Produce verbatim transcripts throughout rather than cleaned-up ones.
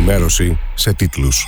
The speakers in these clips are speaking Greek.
ενημέρωση σε τίτλους.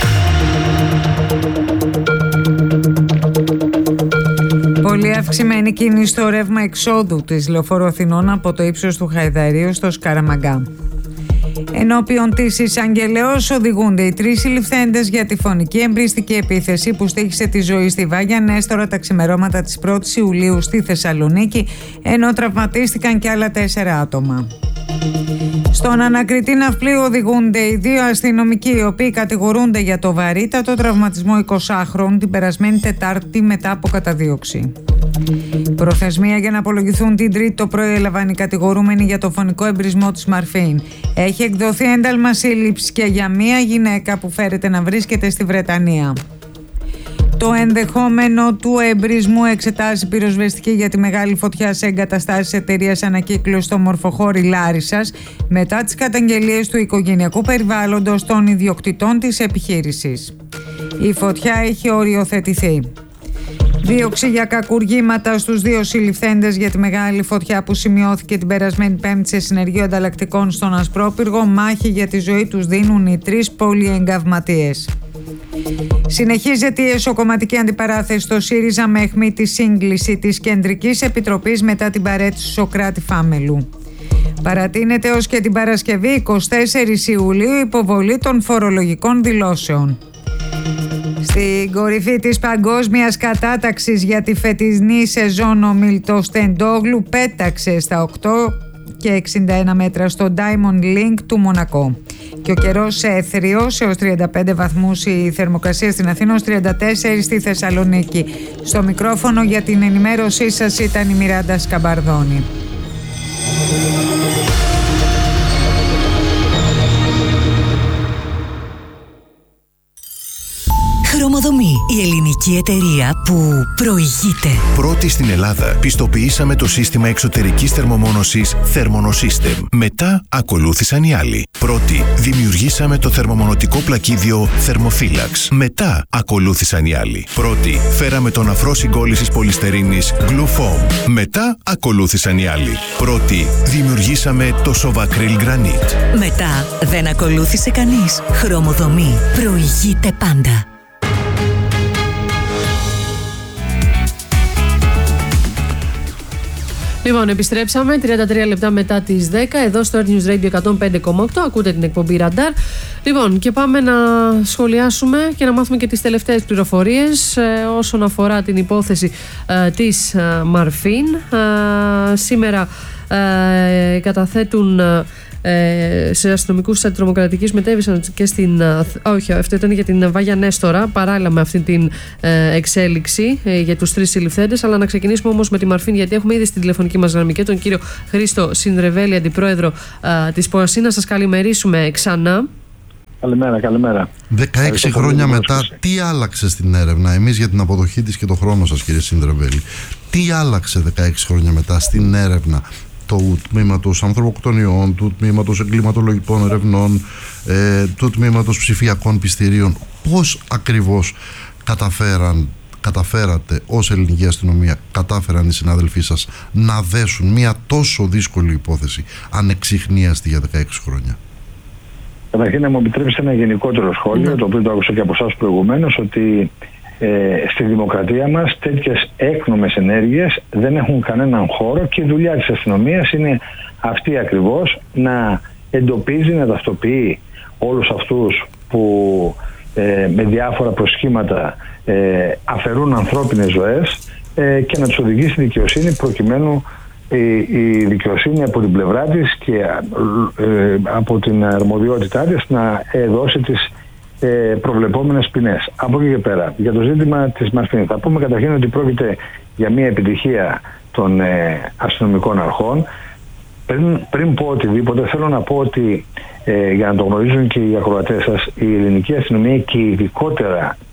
Πολύ αυξημένη κίνηση στο ρεύμα εξόδου της Λεωφόρου Αθηνών από το ύψος του Χαϊδαρίου στο Σκαραμαγκά. Ενώπιον της εισαγγελέως οδηγούνται οι τρεις συλληφθέντες για τη φωνική εμπριστική επίθεση που στοίχησε τη ζωή στη Βάγια Νέστορα τα ξημερώματα της πρώτης Ιουλίου στη Θεσσαλονίκη, ενώ τραυματίστηκαν και άλλα τέσσερα άτομα. Στον ανακριτή ναυπλίου οδηγούνται οι δύο αστυνομικοί, οι οποίοι κατηγορούνται για το βαρύτατο τραυματισμό εικοσάχρονου την περασμένη Τετάρτη μετά από καταδίωξη. Προθεσμία για να απολογηθούν την Τρίτη το πρωί έλαβαν οι κατηγορούμενοι για το φωνικό εμπρισμό της Μαρφίν. Έχει εκδοθεί ένταλμα σύλληψης και για μία γυναίκα που φέρεται να βρίσκεται στη Βρετανία. Το ενδεχόμενο του εμπρισμού εξετάζει πυροσβεστική για τη μεγάλη φωτιά σε εγκαταστάσεις εταιρείας ανακύκλωσης στο Μορφοχώρι Λάρισσας μετά τις καταγγελίες του οικογενειακού περιβάλλοντος των ιδιοκτητών της επιχείρησης. Η φωτιά έχει οριοθετηθεί. Δίωξη για κακουργήματα στους δύο συλληφθέντες για τη μεγάλη φωτιά που σημειώθηκε την περασμένη Πέμπτη σε συνεργείο ανταλλακτικών στον Ασπρόπυργο. Μάχη για τη ζωή τους δίνουν οι τρεις πολυεγκαυματίες. Συνεχίζεται η εσωκομματική αντιπαράθεση στο ΣΥΡΙΖΑ με αιχμή τη σύγκληση της Κεντρικής Επιτροπής μετά την παραίτηση του Σωκράτη Φάμελου. Παρατείνεται ως και την Παρασκευή εικοστή τέταρτη Ιουλίου υποβολή των φορολογικών δηλώσεων. Στην κορυφή της παγκόσμιας κατάταξης για τη φετινή σεζόν ο Μιλτοστεντόγλου πέταξε στα οκτώ και εξήντα ένα μέτρα στο Diamond Link του Μονακό. Και ο καιρός έθριος έως τριάντα πέντε βαθμούς, η θερμοκρασία στην Αθήνα ως τριάντα τέσσερα στη Θεσσαλονίκη. Στο μικρόφωνο για την ενημέρωσή σας ήταν η Μιράντα Σκαμπαρδόνη. Χρωμοδομή, η ελληνική εταιρεία που προηγείται. Πρώτη στην Ελλάδα, πιστοποιήσαμε το σύστημα εξωτερικής θερμομόνωσης Thermonosystem. Μετά ακολούθησαν οι άλλοι. Πρώτη, δημιουργήσαμε το θερμομονωτικό πλακίδιο Thermophilax. Μετά ακολούθησαν οι άλλοι. Πρώτη, φέραμε τον αφρό συγκόλλησης πολυστερίνης Glufoam. Μετά ακολούθησαν οι άλλοι. Πρώτη, δημιουργήσαμε το Sovacryl Granite. Μετά δεν ακολούθησε κανείς. Χρωμοδομή, προηγείται πάντα. Λοιπόν, επιστρέψαμε τριάντα τρία λεπτά μετά τις δέκα εδώ στο Earth News Radio εκατόν πέντε κόμμα οκτώ. Ακούτε την εκπομπή Ραντάρ. Λοιπόν, και πάμε να σχολιάσουμε και να μάθουμε και τις τελευταίες πληροφορίες ε, όσον αφορά την υπόθεση ε, της ε, Μαρφίν. Ε, σήμερα ε, καταθέτουν ε, σε αστυνομικούς της αντιτρομοκρατικής, μετέβησαν και στην. Όχι, αυτό ήταν για την Βάγια Νέστορα, παράλληλα με αυτή την ε, εξέλιξη ε, για τους τρεις συλληφθέντες. Αλλά να ξεκινήσουμε όμως με τη Μαρφίν, γιατί έχουμε ήδη στην τηλεφωνική μας γραμμή και τον κύριο Χρήστο Συνδρεβέλη, αντιπρόεδρο ε, της ΠΟΑΣΥ. Να σας καλημερίσουμε ξανά. Καλημέρα, καλημέρα. δεκαέξι χρόνια μετά, τι άλλαξε στην έρευνα? Εμείς για την αποδοχή της και τον χρόνο σας, κύριε Συνδρεβέλη. Τι άλλαξε δεκαέξι χρόνια μετά στην έρευνα του τμήματος ανθρωποκτονιών, του τμήματος εγκληματολογικών ερευνών, ε, του τμήματος ψηφιακών πιστηρίων? Πώς ακριβώς καταφέραν, καταφέρατε ως ελληνική αστυνομία, κατάφεραν οι συνάδελφοί σας να δέσουν μια τόσο δύσκολη υπόθεση ανεξιχνίαστη για δεκαέξι χρόνια? Καταρχήν, να μου επιτρέψετε ένα γενικότερο σχόλιο, mm. το οποίο το άκουσα και από εσάς προηγουμένως, ότι ε, στη δημοκρατία μας τέτοιες έκνομες ενέργειες δεν έχουν κανέναν χώρο και η δουλειά της αστυνομίας είναι αυτή ακριβώς, να εντοπίζει, να ταυτοποιεί όλους αυτούς που ε, με διάφορα προσχήματα ε, αφαιρούν ανθρώπινες ζωές ε, και να τους οδηγεί στη δικαιοσύνη, προκειμένου η, η δικαιοσύνη από την πλευρά της και ε, από την αρμοδιότητά της να ε, δώσει τις ε, προβλεπόμενες ποινές. Από εκεί και πέρα, για το ζήτημα της Μαρφίν, θα πούμε καταρχήν ότι πρόκειται για μια επιτυχία των ε, αστυνομικών αρχών. Πριν, πριν πω οτιδήποτε, θέλω να πω ότι ε, για να το γνωρίζουν και οι ακροατές σας, η ελληνική αστυνομία και ειδικότερα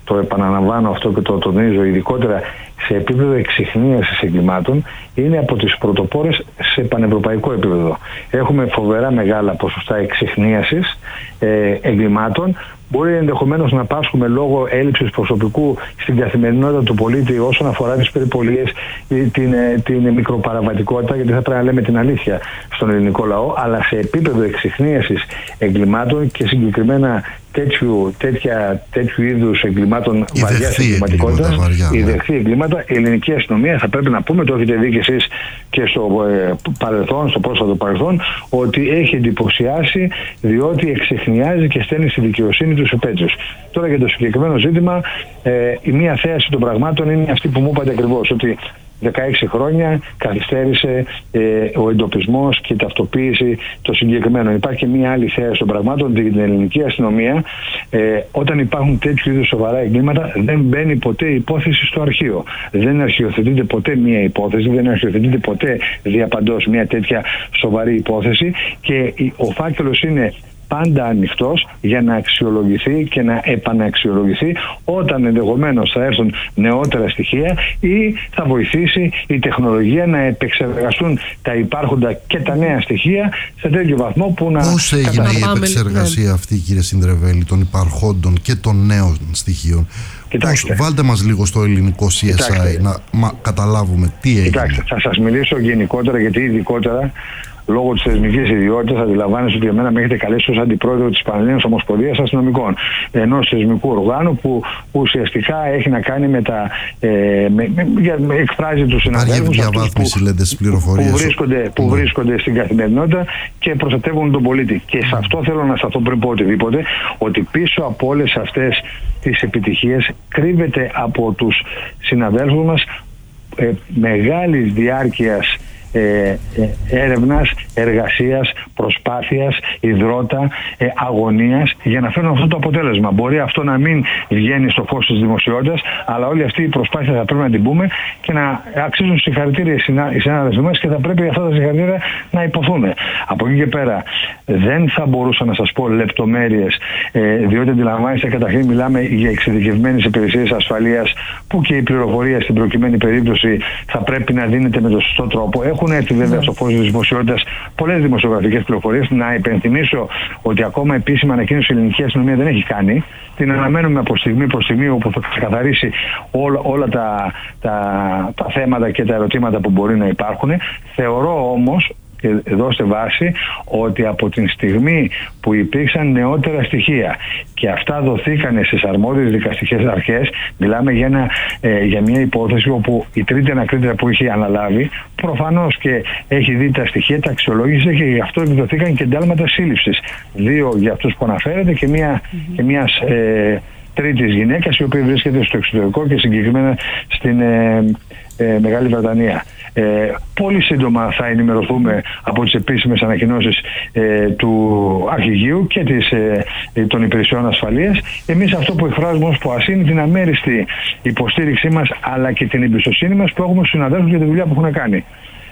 το επαναλαμβάνω αυτό και το τονίζω, ειδικότερα σε επίπεδο εξιχνίασης εγκλημάτων, είναι από τις πρωτοπόρες σε πανευρωπαϊκό επίπεδο. Έχουμε φοβερά μεγάλα ποσοστά εξιχνίασης ε, εγκλημάτων. Μπορεί ενδεχομένως να πάσχουμε λόγω έλλειψης προσωπικού στην καθημερινότητα του πολίτη όσον αφορά τις περιπολίες, την, την μικροπαραβατικότητα, γιατί θα πρέπει να λέμε την αλήθεια στον ελληνικό λαό, αλλά σε επίπεδο εξιχνίασης εγκλημάτων και συγκεκριμένα τέτοιου, τέτοια, τέτοιου είδους εγκλημάτων βαριάς εγκληματικότητας, ιδεχθή εγκλήματα, η ελληνική αστυνομία, θα πρέπει να πούμε, το έχετε δει και εσείς και στο ε, παρελθόν, στο πρόσφατο παρελθόν, ότι έχει εντυπωσιάσει, διότι εξιχνιάζει και στέλνει στη δικαιοσύνη τους υπέτειους. Τώρα για το συγκεκριμένο ζήτημα, ε, η μία θέαση των πραγμάτων είναι αυτή που μου είπατε ακριβώς, ότι δεκαέξι χρόνια καθυστέρησε ε, ο εντοπισμός και η ταυτοποίηση των συγκεκριμένων. Υπάρχει και μία άλλη θέαση των πραγμάτων, την ελληνική αστυνομία, ε, όταν υπάρχουν τέτοιου είδους σοβαρά εγκλήματα, δεν μπαίνει ποτέ η υπόθεση στο αρχείο. Δεν αρχιοθετείται ποτέ μία υπόθεση, δεν αρχιοθετείται ποτέ διαπαντός μία τέτοια σοβαρή υπόθεση και ο φάκελος είναι πάντα ανοιχτός για να αξιολογηθεί και να επαναξιολογηθεί όταν ενδεχομένως θα έρθουν νεότερα στοιχεία ή θα βοηθήσει η τεχνολογία να επεξεργαστούν τα υπάρχοντα και τα νέα στοιχεία σε τέτοιο βαθμό που να... Πώς έγινε η επεξεργασία αυτή, κύριε Συνδρεβέλη, των υπαρχόντων και των νέων στοιχείων? Πώς, βάλτε μας λίγο στο ελληνικό σι ες άι. Κοιτάξτε, να μα, καταλάβουμε τι έγινε. Κοιτάξτε, θα σας μιλήσω γενικότερα, γιατί ειδικότερα λόγω της θεσμικής ιδιότητας αντιλαμβάνεστε ότι εμένα με έχετε καλέσει ως αντιπρόεδρο της Πανελλήνιας Ομοσπονδίας Αστυνομικών, ενός θεσμικού οργάνου που ουσιαστικά έχει να κάνει με τα. Ε, με, με, με, εκφράζει τους συναδέλφους διαβάθμιση, που, λέτε, στις πληροφορίες, που, βρίσκονται, που ναι. βρίσκονται στην καθημερινότητα και προστατεύουν τον πολίτη. Και σε αυτό θέλω να σταθώ πριν πω οτιδήποτε, ότι πίσω από όλες αυτές τις επιτυχίες κρύβεται από τους συναδέλφους μας ε, μεγάλης διάρκειας Ε, ε, έρευνας, εργασίας, προσπάθειας, υδρότα, ε, αγωνίας για να φέρουν αυτό το αποτέλεσμα. Μπορεί αυτό να μην βγαίνει στο φως της δημοσιότητας, αλλά όλη αυτή η προσπάθεια θα πρέπει να την πούμε και να αξίζουν συγχαρητήρια οι συνάδελφοι μας και θα πρέπει αυτά τα συγχαρητήρια να υποθούν. Από εκεί και πέρα δεν θα μπορούσα να σας πω λεπτομέρειες, ε, διότι αντιλαμβάνεστε, καταρχήν μιλάμε για εξειδικευμένες υπηρεσίες ασφαλείας που και η πληροφορία στην προκειμένη περίπτωση θα πρέπει να δίνεται με τον σωστό τρόπο. Έχουν έρθει βέβαια στο φως της δημοσιότητας πολλές δημοσιογραφικές πληροφορίες. Να υπενθυμίσω ότι ακόμα επίσημα ανακοίνωση η ελληνική αστυνομία δεν έχει κάνει. Την αναμένουμε από στιγμή προς στιγμή, όπου θα ξεκαθαρίσει όλα, όλα τα, τα, τα θέματα και τα ερωτήματα που μπορεί να υπάρχουν. Θεωρώ όμως, και δώστε βάση, ότι από την στιγμή που υπήρξαν νεότερα στοιχεία και αυτά δοθήκανε στις αρμόδιες δικαστικές αρχές, μιλάμε για, ένα, ε, για μια υπόθεση όπου η τρίτη ανακρίτρια που είχε αναλάβει προφανώς και έχει δει τα στοιχεία, τα αξιολόγησε και γι' αυτό εκδοθήκαν και εντάλματα σύλληψης. Δύο για αυτούς που αναφέρετε και μια, mm-hmm. και μιας ε, τρίτης γυναίκας η οποία βρίσκεται στο εξωτερικό και συγκεκριμένα στην ε, ε, Μεγάλη Βρετανία. Ε, πολύ σύντομα θα ενημερωθούμε από τις επίσημες ανακοινώσεις ε, του Αρχηγείου και της, ε, των υπηρεσιών ασφαλείας. Εμείς αυτό που εκφράζουμε ως ΠΟΑΣ είναι την αμέριστη υποστήριξή μας, αλλά και την εμπιστοσύνη μας που έχουμε στους συναδέλφους για τη δουλειά που έχουν κάνει.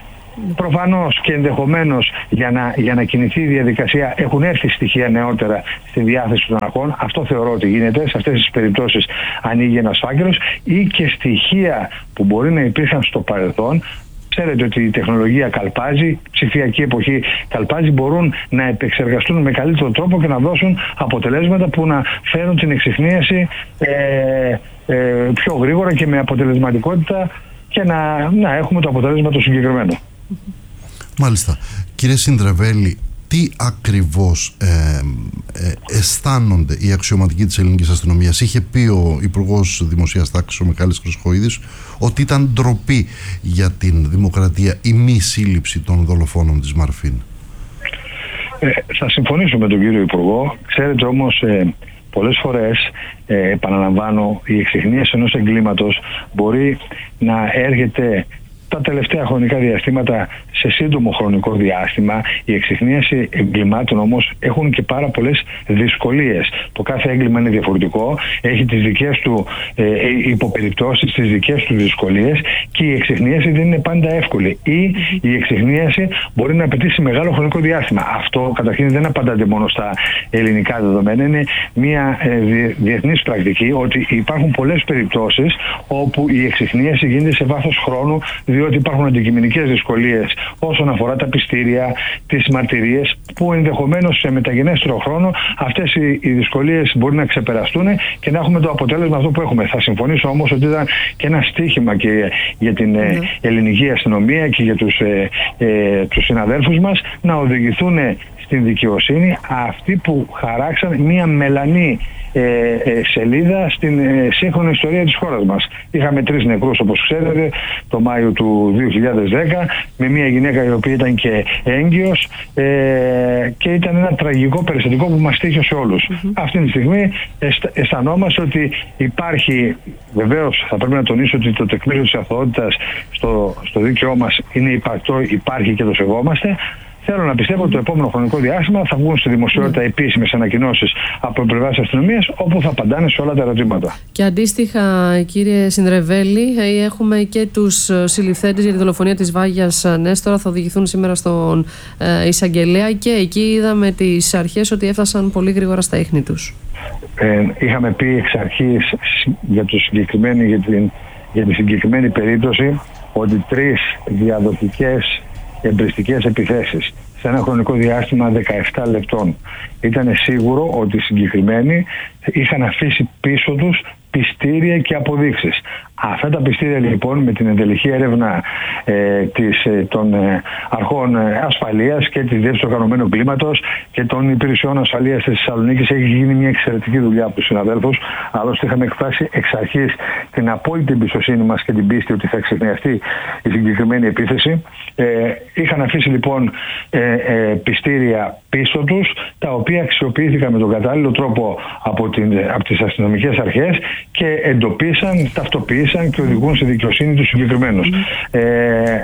Προφανώς και ενδεχομένως για να, για να κινηθεί η διαδικασία έχουν έρθει στοιχεία νεότερα στη διάθεση των αρχών. Αυτό θεωρώ ότι γίνεται. Σε αυτές τις περιπτώσεις ανοίγει ένας φάκελος, ή και στοιχεία που μπορεί να υπήρχαν στο παρελθόν. Ξέρετε ότι η τεχνολογία καλπάζει, η ψηφιακή εποχή καλπάζει, μπορούν να επεξεργαστούν με καλύτερο τρόπο και να δώσουν αποτελέσματα που να φέρουν την εξιχνίαση ε, ε, πιο γρήγορα και με αποτελεσματικότητα και να, να έχουμε το αποτέλεσμα το συγκεκριμένο. Μάλιστα. Κύριε Συνδρεβέλη, τι ακριβώς ε, ε, αισθάνονται οι αξιωματικοί της ελληνικής αστυνομίας? Είχε πει ο Υπουργός Δημοσίας Τάξης, ο Μιχάλης Χρυσοχοΐδης, ότι ήταν ντροπή για την δημοκρατία η μη σύλληψη των δολοφόνων της Μαρφίν. Ε, θα συμφωνήσω με τον κύριο Υπουργό. Ξέρετε όμως, ε, πολλές φορές, ε, επαναλαμβάνω, η εξιχνίαση ενός εγκλήματος μπορεί να έρχεται τα τελευταία χρονικά διαστήματα, σε σύντομο χρονικό διάστημα, η εξιχνίαση εγκλημάτων όμως έχουν και πάρα πολλές δυσκολίες. Το κάθε έγκλημα είναι διαφορετικό, έχει τις δικές του ε, υποπεριπτώσεις, τις δικές του δυσκολίες και η εξιχνίαση δεν είναι πάντα εύκολη. Ή η εξιχνίαση μπορεί να απαιτήσει μεγάλο χρονικό διάστημα. Αυτό καταρχήν δεν απαντάται μόνο στα ελληνικά δεδομένα. Είναι μια ε, διεθνής πρακτική ότι υπάρχουν πολλές περιπτώσεις όπου η εξιχνίαση γίνεται σε βάθος χρόνου, διότι υπάρχουν αντικειμενικές δυσκολίες όσον αφορά τα πιστήρια, τις μαρτυρίες, που ενδεχομένως σε μεταγενέστερο χρόνο αυτές οι, οι δυσκολίες μπορεί να ξεπεραστούν και να έχουμε το αποτέλεσμα αυτό που έχουμε. Θα συμφωνήσω όμως ότι ήταν και ένα στίχημα και για την ε, ελληνική αστυνομία και για τους, ε, ε, τους συναδέλφους μας να οδηγηθούν στην δικαιοσύνη αυτοί που χαράξαν μία μελανή ε, ε, σελίδα στην ε, σύγχρονη ιστορία της χώρας μας. Είχαμε τρεις νεκρούς, όπως ξέρετε, το Μάιο του δύο χιλιάδες δέκα, με μία γυναίκα η οποία ήταν και έγκυος ε, και ήταν ένα τραγικό περιστατικό που μας τύχε σε όλους. Mm-hmm. Αυτή τη στιγμή αισθανόμαστε ότι υπάρχει, βεβαίως θα πρέπει να τονίσω ότι το τεκμήριο της αθωότητας στο, στο δίκαιό μας είναι υπαρκτό, υπάρχει και το σεβόμαστε. Θέλω να πιστεύω ότι το επόμενο χρονικό διάστημα θα βγουν στη δημοσιότητα επίσημες ανακοινώσεις από πλευράς αστυνομίας, όπου θα απαντάνε σε όλα τα ερωτήματα. Και αντίστοιχα, κύριε Συνδρεβέλη, έχουμε και τους συλληφθέντες για τη δολοφονία της Βάγιας Νέστορα. Θα οδηγηθούν σήμερα στον ε, εισαγγελέα και εκεί είδαμε τις αρχές ότι έφτασαν πολύ γρήγορα στα ίχνη τους. Ε, είχαμε πει εξ αρχής για, το συγκεκριμένο, για, την, για τη συγκεκριμένη περίπτωση ότι τρεις διαδοτικές εμπριστικές επιθέσεις σε ένα χρονικό διάστημα δεκαεπτά λεπτών. Ήταν σίγουρο ότι οι συγκεκριμένοι είχαν αφήσει πίσω τους πιστήρια και αποδείξεις. Αυτά τα πιστήρια λοιπόν με την εντελεχή έρευνα ε, της, ε, των ε, αρχών ε, ασφαλείας και της διεύθυνσης οργανωμένου κλίματος και των υπηρεσιών ασφαλείας της Θεσσαλονίκης έχει γίνει μια εξαιρετική δουλειά από τους συναδέλφους. Άλλωστε είχαμε εκφράσει εξ αρχής την απόλυτη εμπιστοσύνη μας και την πίστη ότι θα εξεχνιαστεί η συγκεκριμένη επίθεση. Ε, είχαν αφήσει λοιπόν ε, ε, πιστήρια πίσω τους, τα οποία αξιοποιήθηκαν με τον κατάλληλο τρόπο από, την, από τις αστυνομικές αρχές και εντοπίσαν, ταυτοποίησαν και οδηγούν στη δικαιοσύνη τους συγκεκριμένους. Mm. Ε,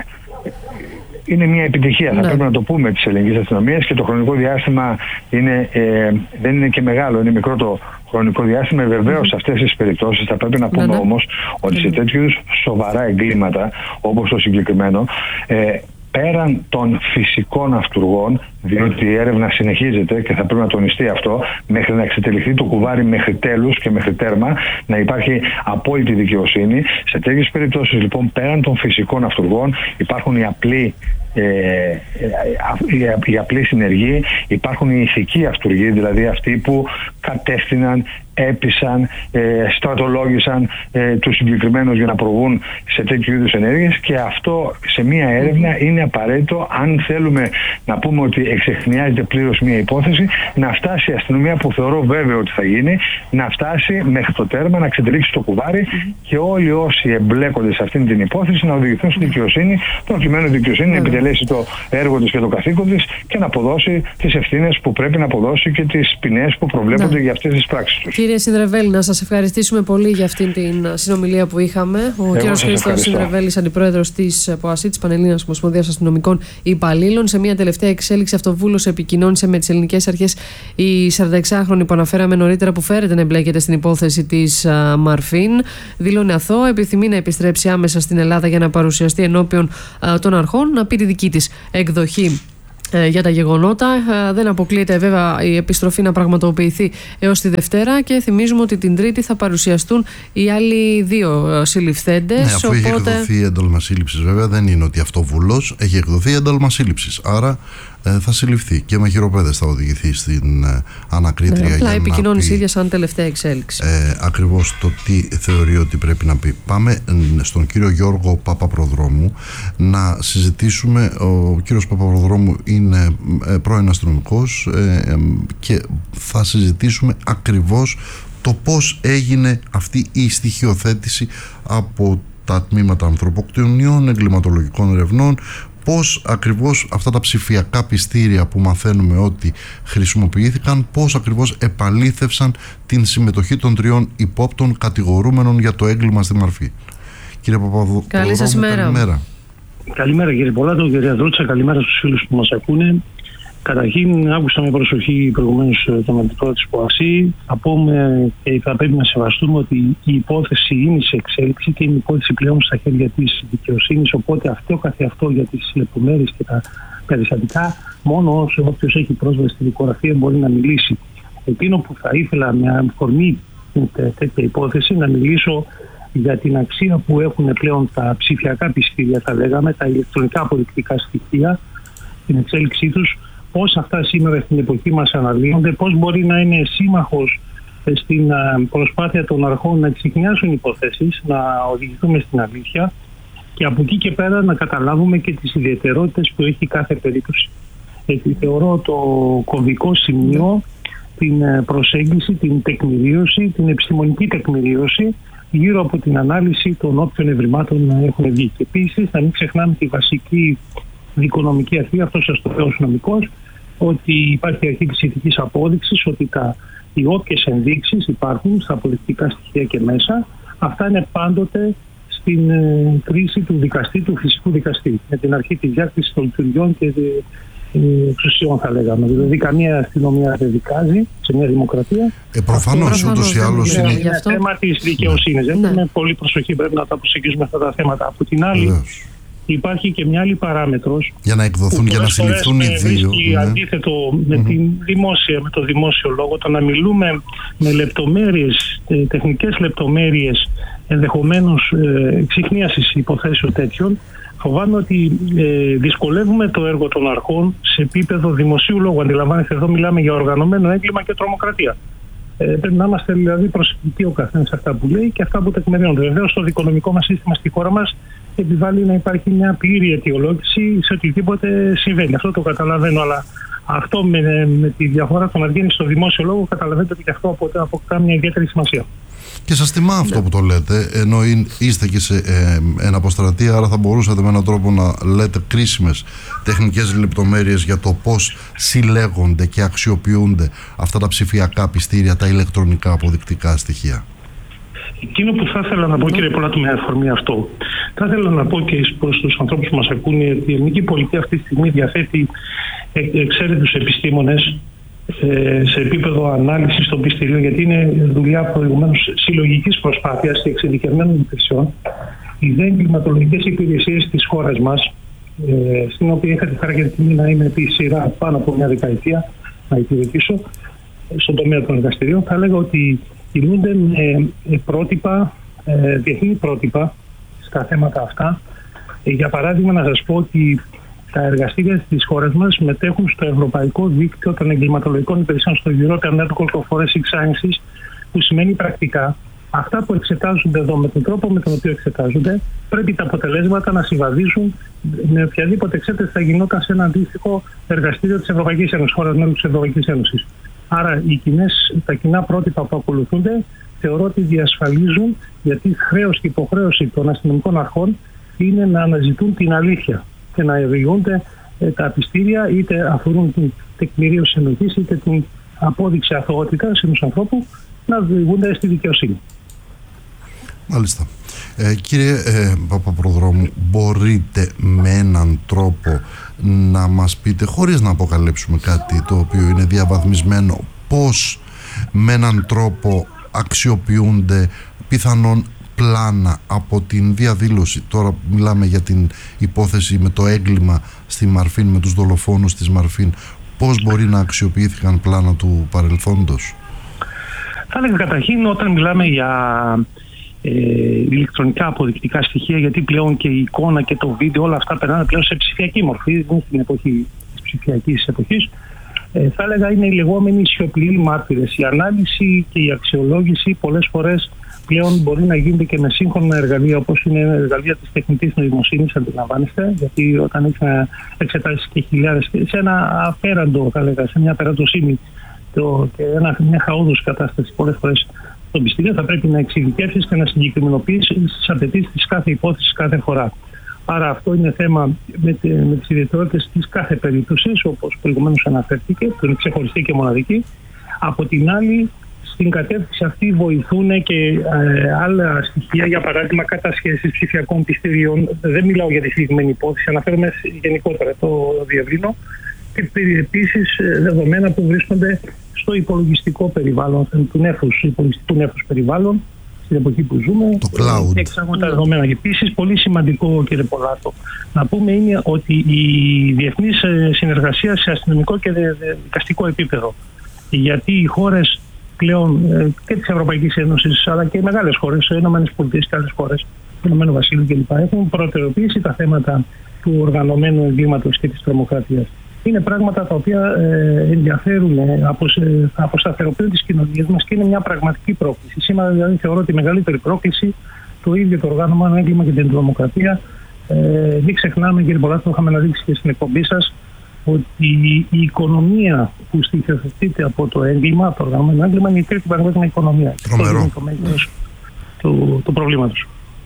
είναι μια επιτυχία, θα ναι. πρέπει να το πούμε, της ελληνικής αστυνομίας και το χρονικό διάστημα είναι, ε, δεν είναι και μεγάλο, είναι μικρό το χρονικό διάστημα. Βεβαίως σε αυτές τις περιπτώσεις θα πρέπει να πούμε ναι, ναι. όμως ότι σε τέτοιου είδους σοβαρά εγκλήματα όπως το συγκεκριμένο, ε, πέραν των φυσικών αυτουργών, διότι η έρευνα συνεχίζεται και θα πρέπει να τονιστεί αυτό, μέχρι να εξετελιχθεί το κουβάρι μέχρι τέλους και μέχρι τέρμα, να υπάρχει απόλυτη δικαιοσύνη. Σε τέτοιες περιπτώσεις λοιπόν, πέραν των φυσικών αυτουργών, υπάρχουν οι απλοί Ε, οι απλοί συνεργοί, υπάρχουν οι ηθικοί αυτουργοί, δηλαδή αυτοί που κατεύθυναν, έπεισαν, ε, στρατολόγησαν ε, τους συγκεκριμένους για να προβούν σε τέτοιου είδους ενέργειες, και αυτό σε μία έρευνα είναι απαραίτητο αν θέλουμε να πούμε ότι εξεχνιάζεται πλήρως μία υπόθεση, να φτάσει η αστυνομία, που θεωρώ βέβαιο ότι θα γίνει, να φτάσει μέχρι το τέρμα, να ξετυλίξει το κουβάρι mm-hmm. και όλοι όσοι εμπλέκονται σε αυτήν την υπόθεση να οδηγηθούν στη δικαιοσύνη, προκειμένου η δικαιοσύνη mm-hmm. να επιτελέσει το έργο της και το καθήκον της και να αποδώσει τις ευθύνες που πρέπει να αποδώσει και τις ποινές που προβλέπονται ναι. για αυτές τις πράξεις τους. Κύριε Συνδρεβέλη, να σας ευχαριστήσουμε πολύ για αυτήν την συνομιλία που είχαμε. Ο κύριος Χρήστος Συνδρεβέλης, αντιπρόεδρος της ΠΟΑΣΥ, της Πανελλήνιας Ομοσπονδίας Αστυνομικών Υπαλλήλων. Σε μια τελευταία εξέλιξη, αυτοβούλος επικοινώνησε με τις ελληνικές αρχές η σαρανταεξάχρονη που αναφέραμε νωρίτερα, που φέρεται να εμπλέκεται στην υπόθεση της Μαρφίν. Δήλωνε αθώο, επιθυμεί να επιστρέψει άμεσα στην Ελλάδα για να παρουσιαστεί ενώπιον των αρχών, να πει τη δική της εκδοχή για τα γεγονότα. Δεν αποκλείεται βέβαια η επιστροφή να πραγματοποιηθεί έως τη Δευτέρα, και θυμίζουμε ότι την Τρίτη θα παρουσιαστούν οι άλλοι δύο συλληφθέντες. Ναι, αφού οπότε... έχει εκδοθεί ένταλμα σύλληψης, βέβαια δεν είναι ότι αυτοβουλός, έχει εκδοθεί ένταλμα σύλληψης. Άρα ε, θα συλληφθεί και με χειροπέδες θα οδηγηθεί στην ε, ανακρίτρια. Ναι, απλά επικοινώνησε ίδια σαν τελευταία εξέλιξη. Ε, ακριβώς το τι θεωρεί ότι πρέπει να πει. Πάμε ε, στον κύριο Γιώργο Παπαπροδρόμου να συζητήσουμε. Ο κύριος Παπαπροδρόμου είναι ε, πρώην αστυνομικός ε, ε, και θα συζητήσουμε ακριβώς το πώς έγινε αυτή η στοιχειοθέτηση από τα τμήματα ανθρωποκτονιών, εγκληματολογικών ερευνών, πώς ακριβώς αυτά τα ψηφιακά πιστήρια που μαθαίνουμε ότι χρησιμοποιήθηκαν, πώς ακριβώς επαλήθευσαν την συμμετοχή των τριών υπόπτων κατηγορούμενων για το έγκλημα στη Μαρφή. Κύριε Παπαδοπούλου, καλή σας μέρα. Καλημέρα. Καλημέρα κύριε Πολάτο, κύριε Δρότσα, καλημέρα στους φίλους που μας ακούνε. Καταρχήν, άκουσα με προσοχή προηγουμένως τον αντιπρόεδρο της ΠΟΑΣΥ. Θα πούμε και θα πρέπει να σεβαστούμε ότι η υπόθεση είναι σε εξέλιξη και είναι η υπόθεση πλέον στα χέρια της δικαιοσύνης. Οπότε αυτό καθεαυτό για τις λεπτομέρειες και τα περιστατικά, μόνο όσο όποιος έχει πρόσβαση στη δικογραφία μπορεί να μιλήσει. Εκείνο που θα ήθελα με αφορμή τέτοια υπόθεση να μιλήσω για την αξία που έχουν πλέον τα ψηφιακά πιστήρια, θα λέγαμε, τα ηλεκτρονικά αποδεικτικά στοιχεία, την εξέλιξή τους, πώς αυτά σήμερα στην εποχή μας αναλύονται, πώς μπορεί να είναι σύμμαχος στην προσπάθεια των αρχών να εξηχνιάσουν υποθέσεις, να οδηγηθούμε στην αλήθεια και από εκεί και πέρα να καταλάβουμε και τις ιδιαιτερότητες που έχει κάθε περίπτωση. Έτσι, θεωρώ το κομβικό σημείο την προσέγγιση, την τεκμηρίωση, την επιστημονική τεκμηρίωση γύρω από την ανάλυση των όποιων ευρημάτων έχουν βγει. Και επίσης, να μην ξεχνάμε τη βασική δικονομική αρχή, αυτό σας το λέω ως νομικός, ότι υπάρχει αρχή της ηθικής απόδειξης, ότι τα, οι όποιες ενδείξεις υπάρχουν στα αποδεικτικά στοιχεία και μέσα, αυτά είναι πάντοτε στην ε, κρίση του δικαστή, του φυσικού δικαστή, με την αρχή της διάκρισης των λειτουργιών και ε, εξουσιών, θα λέγαμε. Δηλαδή, καμία αστυνομία δεν δικάζει σε μια δημοκρατία. Ε, προφανώς, ούτως ή άλλως είναι. Είναι ένα θέμα της δικαιοσύνης. Ναι. Ναι. Με πολύ προσοχή πρέπει να τα προσεγγίσουμε αυτά τα θέματα. Από την άλλη, Βεβαίως. Υπάρχει και μια άλλη παράμετρος για να εκδοθούν, για να συλληφθούν οι δύο. Ναι. Αντίθετο με, mm-hmm. την δημόσια, με το δημόσιο λόγο, το να μιλούμε με λεπτομέρειες, τεχνικές λεπτομέρειες, ενδεχομένως ε, εξιχνίασης υποθέσεων τέτοιων, φοβάμαι ότι ε, δυσκολεύουμε το έργο των αρχών σε επίπεδο δημοσίου λόγου. Αντιλαμβάνεστε, εδώ μιλάμε για οργανωμένο έγκλημα και τρομοκρατία. Ε, πρέπει να είμαστε δηλαδή προσεκτικοί ο καθένας αυτά που λέει και αυτά που τεκμηριώνονται. Βεβαίως, το δικονομικό μας σύστημα στη χώρα μας επιβάλλει να υπάρχει μια πλήρη αιτιολόγηση σε οτιδήποτε συμβαίνει. Αυτό το καταλαβαίνω, αλλά αυτό με, με τη διαφορά το να βγαίνει στο δημόσιο λόγο, καταλαβαίνετε ότι και αυτό αποκτά μια ιδιαίτερη σημασία. Και σας τιμά αυτό ναι. που το λέτε, ενώ είστε και σε ε, ένα αποστρατεία, άρα θα μπορούσατε με έναν τρόπο να λέτε κρίσιμες τεχνικές λεπτομέρειες για το πώς συλλέγονται και αξιοποιούνται αυτά τα ψηφιακά πιστήρια, τα ηλεκτρονικά αποδεικτικά στοιχεία. Εκείνο που θα ήθελα να πω, κύριε Πολάτου, με αφορμή αυτό, θα ήθελα να πω και προς τους ανθρώπους που μας ακούνε ότι η ελληνική πολιτεία αυτή τη στιγμή διαθέτει εξαίρετους επιστήμονες σε επίπεδο ανάλυσης των πιστηρίων, γιατί είναι δουλειά προηγουμένως συλλογικής προσπάθειας και εξειδικευμένων υπηρεσιών. Οι δε εγκληματολογικές υπηρεσίες της χώρας μας, στην οποία είχα τη χαρά και τη τιμή να είμαι επί σειρά πάνω από μια δεκαετία να υπηρετήσω στον τομέα των εργαστηρίων, θα έλεγα ότι κινούνται με πρότυπα, διεθνή πρότυπα στα θέματα αυτά. Για παράδειγμα, να σας πω ότι τα εργαστήρια της χώρας μας συμμετέχουν στο Ευρωπαϊκό Δίκτυο των Εγκληματολογικών Υπηρεσιών, στο European Network of Forensic Sciences, που σημαίνει πρακτικά αυτά που εξετάζονται εδώ με τον τρόπο με τον οποίο εξετάζονται, πρέπει τα αποτελέσματα να συμβαδίζουν με οποιαδήποτε εξέταση θα γινόταν σε ένα αντίστοιχο εργαστήριο της Ευρωπαϊκής Ένωσης, χώρας μέλους της Ευρωπαϊκής Ένωσης. Άρα οι κοινές, τα κοινά πρότυπα που ακολουθούνται θεωρώ ότι διασφαλίζουν, γιατί χρέος και υποχρέωση των αστυνομικών αρχών είναι να αναζητούν την αλήθεια και να ευηγούνται ε, τα πιστήρια, είτε αφορούν την τεκμηρίωση ενοχής, είτε την απόδειξη αθωότητας ενός ανθρώπου, να οδηγούνται στη δικαιοσύνη. Μάλιστα. Ε, κύριε ε, Παπαπροδρόμου, μπορείτε με έναν τρόπο να μας πείτε, χωρίς να αποκαλύψουμε κάτι το οποίο είναι διαβαθμισμένο, πώς με έναν τρόπο αξιοποιούνται πιθανόν πλάνα από την διαδήλωση? Τώρα μιλάμε για την υπόθεση με το έγκλημα στη Μαρφίν, με τους δολοφόνους της Μαρφίν. Πώς μπορεί να αξιοποιήθηκαν πλάνα του παρελθόντος? Θα έλεγα καταρχήν, όταν μιλάμε για ε, ηλεκτρονικά αποδεικτικά στοιχεία, γιατί πλέον και η εικόνα και το βίντεο, όλα αυτά περνάνε πλέον σε ψηφιακή μορφή, στην εποχή της ψηφιακής εποχής, ε, θα έλεγα είναι οι λεγόμενοι σιωπηλοί μάρτυρες. Η ανάλυση και η αξιολόγηση πολλές φορές πλέον μπορεί να γίνεται και με σύγχρονα εργαλεία, όπως είναι εργαλεία της τεχνητής νοημοσύνης, αντιλαμβάνεστε, γιατί όταν έχει να εξετάσει και χιλιάδες, σε ένα απέραντο, θα έλεγα, σε μια απεραντοσύνη το, και ένα, μια χαόδους κατάσταση πολλές φορές των πιστηρίων, θα πρέπει να εξειδικεύσεις και να συγκεκριμενοποιήσεις τις απαιτήσεις της κάθε υπόθεσης κάθε φορά. Άρα αυτό είναι θέμα με, τε, με τις ιδιαιτερότητες της κάθε περίπτωσης, όπως προηγουμένως αναφέρθηκε, που είναι ξεχωριστή και μοναδική. Από την άλλη, στην κατεύθυνση αυτή βοηθούν και ε, άλλα στοιχεία, για παράδειγμα κατασχέσεις ψηφιακών πιστηρίων. Δεν μιλάω για τη συγκεκριμένη υπόθεση, αναφέρομαι γενικότερα, το διευρύνω. Και επίσης δεδομένα που βρίσκονται στο υπολογιστικό περιβάλλον, του νέφους, υπολογιστικού νέφους περιβάλλον, στην εποχή που ζούμε, το cloud. Εξάγουν τα δεδομένα. Και επίσης, πολύ σημαντικό, κύριε Πολάτο, να πούμε είναι ότι η διεθνής συνεργασία σε αστυνομικό και δικαστικό επίπεδο, γιατί οι χώρες πλέον και της Ευρωπαϊκής Ένωσης, αλλά και οι μεγάλες χώρες, οι ΗΠΑ και άλλες χώρες, το Ηνωμένο Βασίλειο κλπ., έχουν προτεραιοποιήσει τα θέματα του οργανωμένου εγκλήματος και της τρομοκρατίας. Είναι πράγματα τα οποία ε, ενδιαφέρουν, ε, αποσταθεροποιούν τις κοινωνίες μας και είναι μια πραγματική πρόκληση. Σήμερα δηλαδή θεωρώ τη μεγαλύτερη πρόκληση το ίδιο το οργανωμένο έγκλημα και την τρομοκρατία. Ε, μην ξεχνάμε, κύριε Πολάτο, το είχαμε αναδείξει και στην εκπομπή σας, ότι η οικονομία που στοιχειοθετείται από το έγκλημα, το οργανωμένο έγκλημα, είναι η τρίτη παγκόσμια οικονομία. Τρομερό. Αυτό είναι το μέγεθος του, του προβλήματος.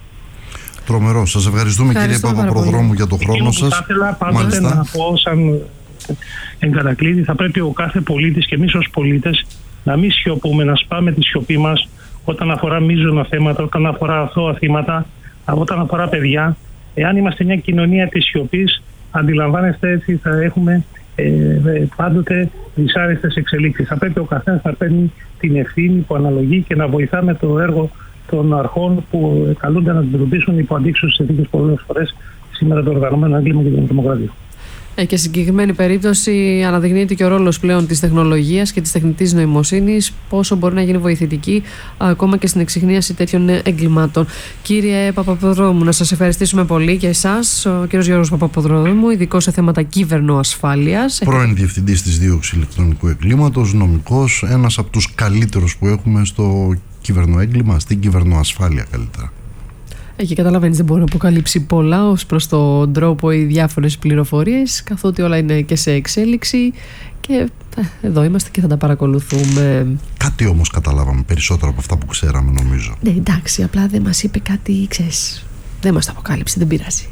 Τρομερό. Σας ευχαριστούμε, κύριε Παπαπροδρόμου, για το χρόνο σας. Θα ήθελα πάντοτε να πω, σαν εγκατακλείδη, θα πρέπει ο κάθε πολίτης και εμείς ως πολίτες να μην σιωπούμε, να σπάμε τη σιωπή μας όταν αφορά μείζωνα θέματα, όταν αφορά αθώα θύματα, όταν αφορά παιδιά. Εάν είμαστε μια κοινωνία της σιωπής, αντιλαμβάνεστε, έτσι θα έχουμε ε, πάντοτε δυσάρεστες εξελίξεις. Θα πρέπει ο καθένας να παίρνει την ευθύνη που αναλογεί και να βοηθάμε το έργο των αρχών που καλούνται να αντιμετωπίσουν υπό αντίξωες συνθήκες πολλές φορές σήμερα το οργανωμένο έγκλημα και την τρομοκρατία. Ε, και σε συγκεκριμένη περίπτωση αναδεικνύεται και ο ρόλος πλέον της τεχνολογίας και της τεχνητής νοημοσύνης, πόσο μπορεί να γίνει βοηθητική ακόμα και στην εξιχνίαση τέτοιων εγκλημάτων. Κύριε Παπαπροδρόμου, να σας ευχαριστήσουμε πολύ και εσάς, ο κύριος Γιώργος Παπαπροδρόμου, ειδικός σε θέματα κύβερνο-ασφάλειας. Πρώην διευθυντής της δίωξης ηλεκτρονικού εγκλήματος, νομικός, ένας από τους καλύτερους που έχουμε στο κυβερνοέγκλημα, στην κυβερνοασφάλεια καλύτερα. Και καταλαβαίνεις, δεν μπορεί να αποκαλύψει πολλά ως προς τον τρόπο ή διάφορες πληροφορίες, καθότι όλα είναι και σε εξέλιξη και ε, εδώ είμαστε και θα τα παρακολουθούμε. Κάτι όμως καταλάβαμε περισσότερο από αυτά που ξέραμε, νομίζω. Ναι, εντάξει, απλά δεν μας είπε κάτι, ξέρεις, δεν μας το αποκάλυψε, δεν πειράζει.